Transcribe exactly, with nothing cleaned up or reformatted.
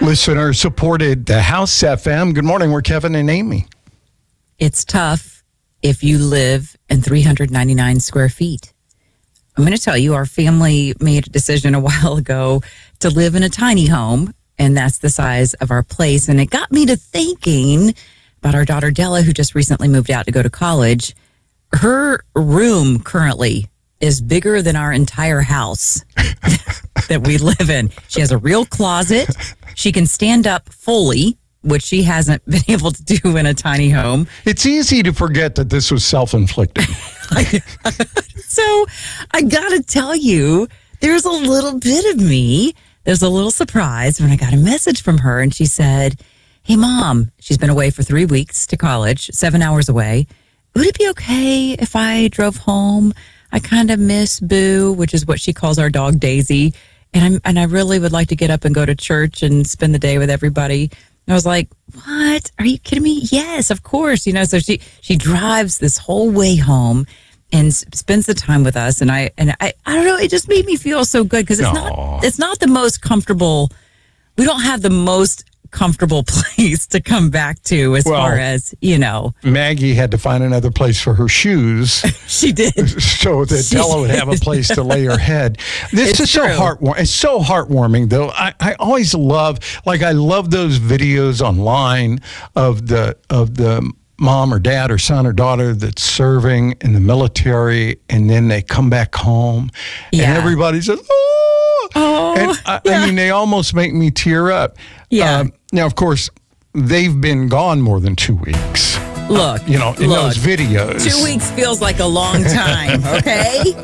Listener supported the House F M. Good morning. We're Kevin and Amy. It's tough if you live in three hundred ninety-nine square feet. I'm going to tell you, our family made a decision a while ago to live in a tiny home, and that's the size of our place. And it got me to thinking about our daughter Della, who just recently moved out to go to college. Her room currently is bigger than our entire house that we live in. She has a real closet. She can stand up fully, which she hasn't been able to do in a tiny home. It's easy to forget that this was self-inflicted. So I got to tell you, there's a little bit of me. There's a little surprise when I got a message from her, and she said, "Hey, Mom," she's been away for three weeks to college, seven hours away. "Would it be okay if I drove home? I kind of miss Boo," which is what she calls our dog Daisy. And I'm and I really would like to get up and go to church and spend the day with everybody. And I was like, "What? Are you kidding me?" "Yes, of course." You know, so she she drives this whole way home and s- spends the time with us. And I and I I don't know, it just made me feel so good because it's Aw. not it's not the most comfortable. We don't have the most comfortable place to come back to as Well, far as, you know. Maggie had to find another place for her shoes She did. so that She Della would have a did. place to lay her head. This It's is so true. heartwarming. It's so heartwarming, though. I, I always love, like, I love those videos online of the of the mom or dad or son or daughter that's serving in the military, and then they come back home, Yeah. and everybody says, "Oh!" Oh, And I, yeah. I mean, they almost make me tear up. Yeah. Um, now, of course, they've been gone more than two weeks. Look, You know, in look, those videos. two weeks feels like a long time, okay?